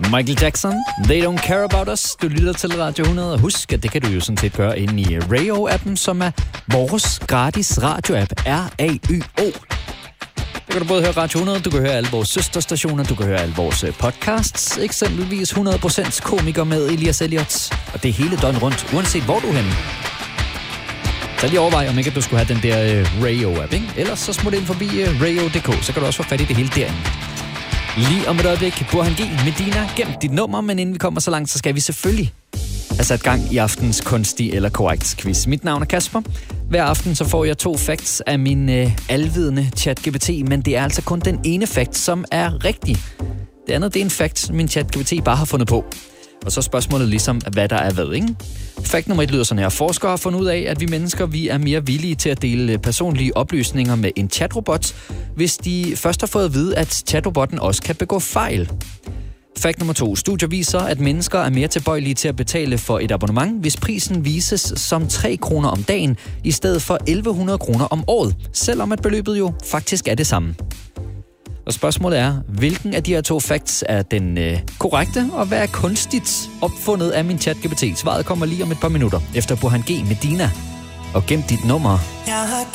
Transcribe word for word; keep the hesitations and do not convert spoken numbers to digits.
Michael Jackson, They Don't Care About Us. Du lytter til Radio hundrede, og husk, at det kan du jo sådan set gøre inde i Rayo-appen, som er vores gratis radioapp, R A Y O. Der kan du både høre Radio hundrede, du kan høre alle vores søsterstationer, du kan høre alle vores podcasts, eksempelvis hundrede procent komiker med Elias Elliot, og det er hele døgn rundt, uanset hvor du er henne. Så lige overvej, om ikke at du skulle have den der uh, Rayo-app, ikke? Ellers så smut ind forbi uh, rayo punktum d k, så kan du også få fat i det hele derinde. Lige om et øjeblik, Burhan G, Medina, gem dit nummer, men inden vi kommer så langt, så skal vi selvfølgelig have sat gang i aftens kunstig eller korrekt quiz. Mit navn er Kasper. Hver aften så får jeg to facts af min øh, alvidende ChatGPT, men det er altså kun den ene fact, som er rigtig. Det andet, det er en fact, min ChatGPT bare har fundet på. Og så spørgsmålet ligesom, hvad der er hvad, ikke? Fact nummer et lyder sådan her. Forskere har fundet ud af, at vi mennesker vi er mere villige til at dele personlige oplysninger med en chatrobot, hvis de først har fået at vide, at chatrobotten også kan begå fejl. Fact nummer to. Studier viser, at mennesker er mere tilbøjelige til at betale for et abonnement, hvis prisen vises som tre kroner om dagen, i stedet for elleve hundrede kroner om året, selvom at beløbet jo faktisk er det samme. Og spørgsmålet er, hvilken af de her to facts er den øh, korrekte, og hvad er kunstigt opfundet af min ChatGPT? Svaret kommer lige om et par minutter, efter Burhan G, Medina. Og gem dit nummer. Jeg har